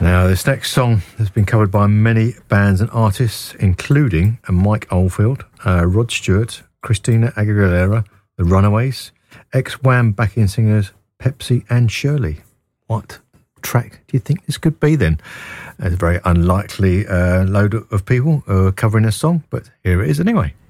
Now, this next song has been covered by many bands and artists, including Mike Oldfield, Rod Stewart, Christina Aguilera, The Runaways, ex-Wham backing singers Pepsi and Shirley. What track do you think this could be then? It's a very unlikely load of people covering this song, but here it is anyway.